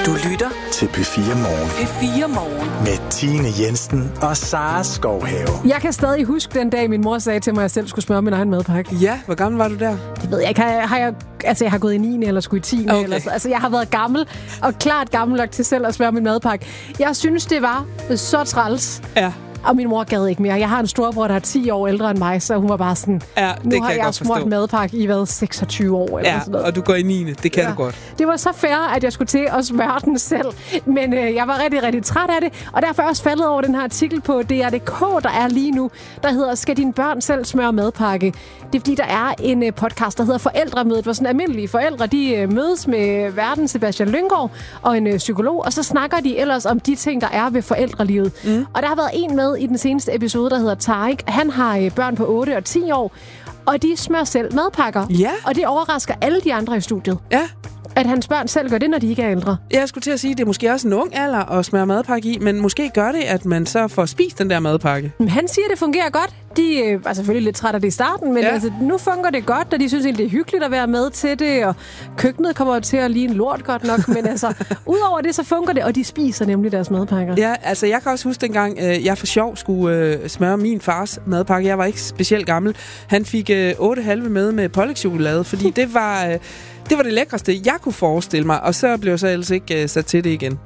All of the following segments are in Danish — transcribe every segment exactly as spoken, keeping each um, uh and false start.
Du lytter til P fire Morgen. P fire Morgen. Med Tine Jensen og Sara Skovhave. Jeg kan stadig huske den dag, min mor sagde til mig, at jeg selv skulle smøre min egen madpakke. Ja, hvor gammel var du der? Det ved jeg ikke. Har, har jeg, altså, jeg har gået i niende eller skulle i tiende. Okay. Eller så. Altså, jeg har været gammel og klart gammel nok til selv at smøre min madpakke. Jeg synes, det var så træls. Ja. Og min mor gad ikke mere. Jeg har en storbror, der er ti år ældre end mig, så hun var bare sådan, Ja, det nu kan har jeg jeg, godt smurt forstå. madpakke i hvad, seksogtyve år eller Ja, sådan noget. og du går i niende. Det kan Ja. du godt. Det var så fair, at jeg skulle til at smøre den selv. Men øh, jeg var rigtig, rigtig træt af det. Og derfor er jeg også faldet over den her artikel på D R punktum D K, der er lige nu, der hedder, skal dine børn selv smøre madpakke? Det er fordi, der er en øh, podcast, der hedder Forældremødet, hvor sådan almindelige forældre, de øh, mødes med verden Sebastian Lynggaard og en øh, psykolog, og så snakker de ellers om de ting, der er ved forældrelivet. Mm. Og der har været en med i den seneste episode, der hedder Tarik. Han har øh, børn på otte og ti år, og de smører selv madpakker. Ja. Og det overrasker alle de andre i studiet, Ja. at hans børn selv gør det, når de ikke er ældre. Jeg skulle til at sige, at det er måske også en ung alder at smøre madpakke i, men måske gør det, at man så får spist den der madpakke. Men han siger, at det fungerer godt. De øh, er selvfølgelig lidt trætte af det i starten, men Ja. ja. altså, nu fungerer det godt, og de synes egentlig, det er hyggeligt at være med til det, og køkkenet kommer til at ligne lort godt nok, men altså, udover det, så fungerer det, og de spiser nemlig deres madpakker. Ja, altså jeg kan også huske dengang, øh, jeg for sjov skulle øh, smøre min fars madpakke. Jeg var ikke specielt gammel. Han fik øh, otte halve med med pålægschokolade, fordi det var... Øh, Det var det lækreste, jeg kunne forestille mig, og så blev jeg så ellers ikke uh, sat til det igen.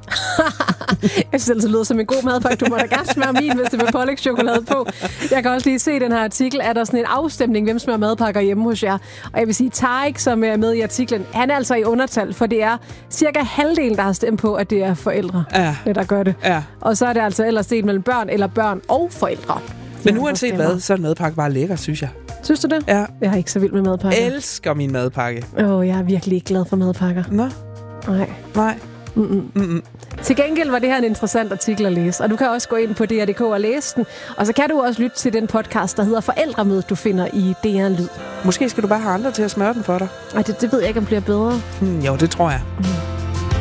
Jeg synes altså, det lyder som en god madpakke. Du må da gerne smøre min, hvis det er med pålægschokolade på. Jeg kan også lige se den her artikel. Er der sådan en afstemning, hvem smører madpakker hjemme hos jer? Og jeg vil sige, Tarik, som er med i artiklen, han er altså i undertal, for det er cirka halvdelen, der har stemt på, at det er forældre, Ja. der gør det. Ja. Og så er det altså ellers delt mellem børn eller børn og forældre. Men Ja, uanset der hvad, stemmer. så er en madpakke bare lækker, synes jeg. Synes du det? Ja. Jeg er ikke så vild med madpakker. Elsker min madpakke. Åh, oh, jeg er virkelig ikke glad for madpakker. Nå, Nej. nej. Mm-mm. Mm-mm. Til gengæld var det her en interessant artikel at læse, og du kan også gå ind på D R punktum D K og læse den. Og så kan du også lytte til den podcast, der hedder Forældremødet, du finder i D R Lyd. Måske skal du bare have andre til at smøre den for dig. Ej, det, det ved jeg ikke, om bliver bedre. Hmm, jo, det tror jeg. Mm.